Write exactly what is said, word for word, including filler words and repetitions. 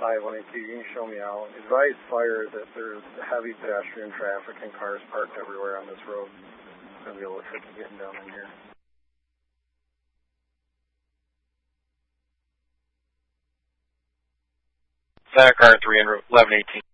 five one eight two, you can show me out. Advise fire that there's heavy pedestrian traffic and cars parked everywhere on this road. It's going to be a little tricky getting down in here. Center car three and eleven eighteen.